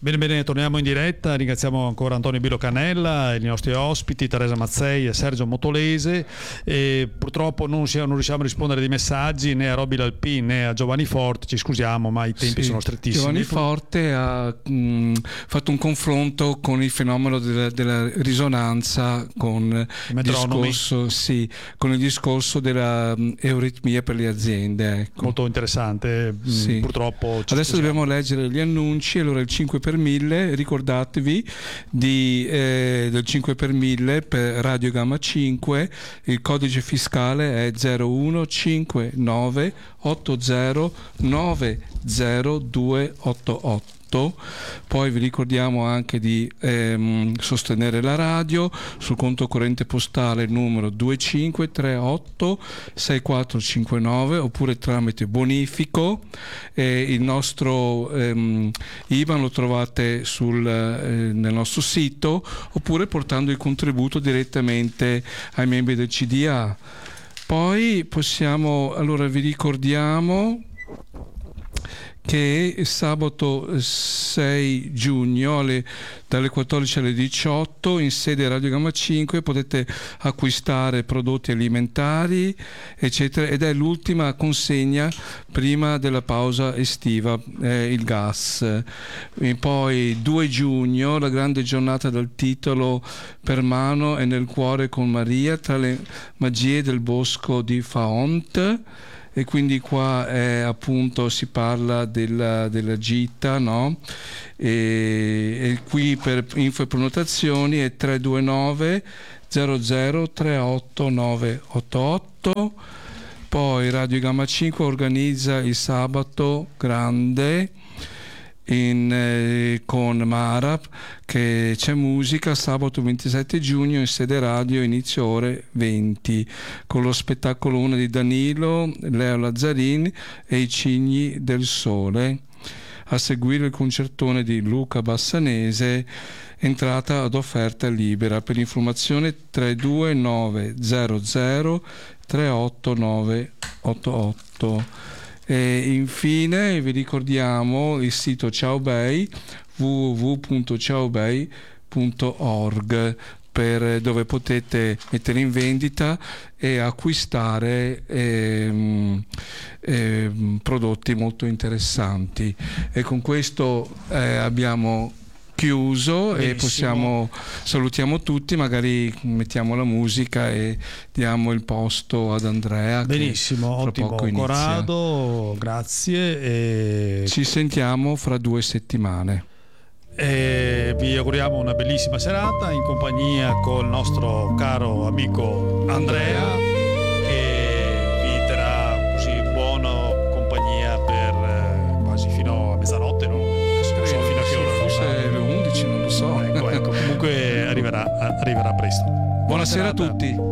Bene, bene, torniamo in diretta. Ringraziamo ancora Antonio Bilo Cannella, i nostri ospiti Teresa Mazzei e Sergio Motolese. E purtroppo non riusciamo a rispondere dei messaggi né a Roby Lalpì né a Giovanni Forte, ci scusiamo, ma i tempi sono strettissimi. Giovanni Forte ha fatto un confronto con il fenomeno della risonanza con il discorso della euritmia per le aziende. Ecco. Molto interessante, sì. Purtroppo. Adesso dobbiamo leggere gli annunci. Allora, il 5 per 1000, ricordatevi del 5 per 1000 per Radio Gamma 5, il codice fiscale è 015280902288. Poi vi ricordiamo anche di sostenere la radio sul conto corrente postale numero 2538 6459 oppure tramite bonifico. Il nostro IBAN lo trovate nel nostro sito, oppure portando il contributo direttamente ai membri del CDA. Poi vi ricordiamo che sabato 6 giugno dalle 14 alle 18 in sede Radio Gamma 5 potete acquistare prodotti alimentari eccetera, ed è l'ultima consegna prima della pausa estiva, il gas. E poi 2 giugno la grande giornata del titolo Per mano e nel cuore con Maria, tra le magie del bosco di Faont. E quindi qua appunto si parla della gita, no? E qui per info e prenotazioni è 329 00 38 988. Poi Radio Gamma 5 organizza il sabato grande con Mara, che c'è musica sabato 27 giugno in sede radio, inizio ore 20, con lo spettacolo 1 di Danilo, Leo Lazzarini e i Cigni del Sole. A seguire il concertone di Luca Bassanese, entrata ad offerta libera. Per informazione 32900 38988. E infine vi ricordiamo il sito Ciao Bei, www.ciaobei.org, dove potete mettere in vendita e acquistare prodotti molto interessanti. E con questo abbiamo chiuso. Benissimo. E salutiamo tutti, magari mettiamo la musica e diamo il posto ad Andrea. Benissimo, ottimo. Corrado, grazie. Ci sentiamo fra 2 settimane. Vi auguriamo una bellissima serata in compagnia col nostro caro amico Andrea, che vi terrà così buona compagnia per quasi fino a mezzanotte, no? Fino a che ora? Forse le 11, non lo so. Ecco, comunque arriverà presto. Buonasera a tutti.